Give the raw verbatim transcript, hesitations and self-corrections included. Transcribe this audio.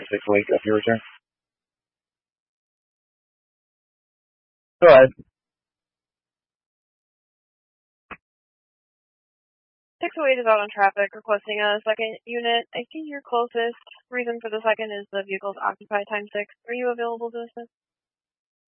six oh eight, up your return. Go ahead. six oh eight is out on traffic, requesting a second unit. I see your closest. Reason for the second is the vehicle's occupied time six. Are you available to assist?